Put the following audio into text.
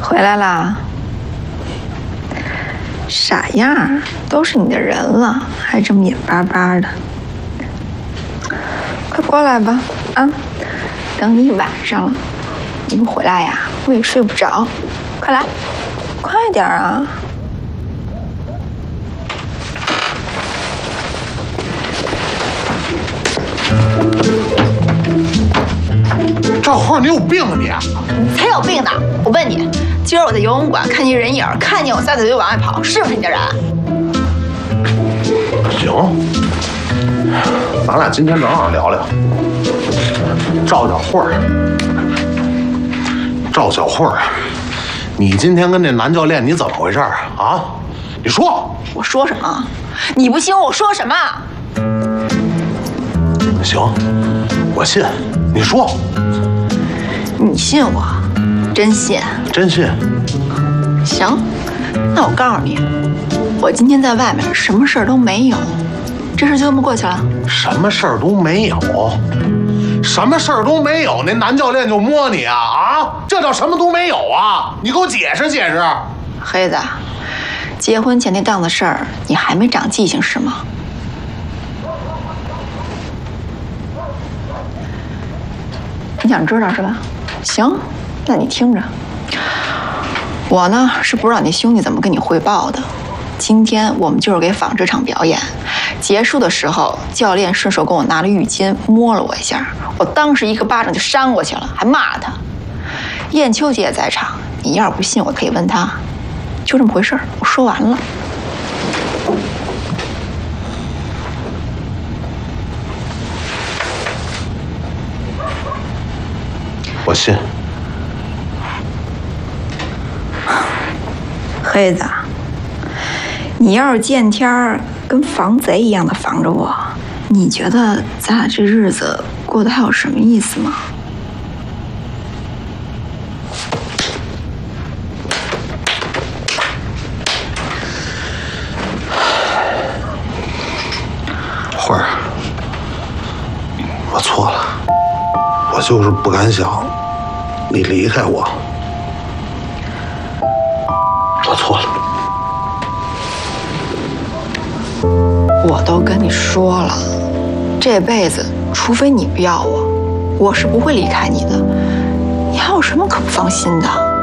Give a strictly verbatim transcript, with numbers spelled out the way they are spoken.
回来啦，傻样儿，都是你的人了，还这么眼巴巴的。快过来吧，啊，等你一晚上了，你不回来呀，我也睡不着。快来，快点啊！ 赵慧，你有病啊你！ 你才有病呢！我问你，今儿我在游泳馆看见人影，看见我撒腿就往外跑，是不是你的人？ 行，咱俩今天正好聊聊赵小慧儿。赵小慧儿，你今天跟这男教练你怎么回事啊？啊，你说。 我说什么？你不信我说什么？ 行，我信。你说。 你信我？真信？ 真信。 行，那我告诉你，我今天在外面什么事儿都没有，这事就这么过去了。 什么事儿都没有？什么事儿都没有？那男教练就摸你啊？啊，这叫什么都没有啊？你给我解释解释。 黑子，结婚前那档子事儿，你还没长记性是吗？你想知道是吧？行，那你听着。我呢是不知道你兄弟怎么跟你汇报的。今天我们就是给纺织厂表演，结束的时候，教练顺手跟我拿了浴巾摸了我一下，我当时一个巴掌就扇过去了，还骂他。燕秋姐也在场，你要是不信，我可以问他。就这么回事儿，我说完了。 我信。 黑子，你要是见天儿跟防贼一样的防着我，你觉得咱俩这日子过得还有什么意思吗？ 慧儿，我错了，我就是不敢想你离开我，我错了。 我都跟你说了，这辈子除非你不要我，我是不会离开你的。你还有什么可不放心的？